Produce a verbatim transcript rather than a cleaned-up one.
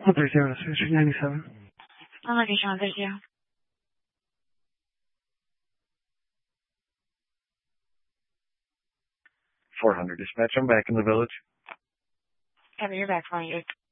one three zero, three ninety-seven. I'm looking, Sean. Thank you. four hundred dispatch. I'm back in the village. Kevin, you're back for you.